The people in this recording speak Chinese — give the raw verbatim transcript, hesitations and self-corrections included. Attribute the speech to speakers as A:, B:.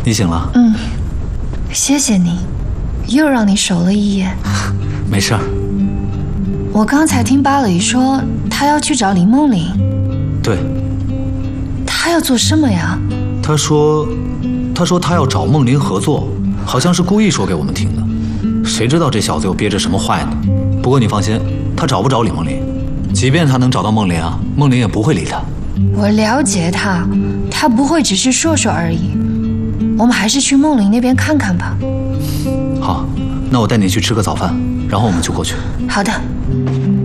A: 你醒了？
B: 嗯，谢谢你，又让你守了一夜。
A: 没事儿。
B: 我刚才听巴雷说，他要去找李梦玲。
A: 对。
B: 他要做什么呀？
A: 他说，他说他要找梦玲合作，好像是故意说给我们听的。谁知道这小子又憋着什么坏呢？不过你放心，他找不着李梦玲。即便他能找到梦玲啊，梦玲也不会理他。
B: 我了解他，他不会只是说说而已。我们还是去梦玲那边看看吧。
A: 好，那我带你去吃个早饭，然后我们就过去。
B: 好的。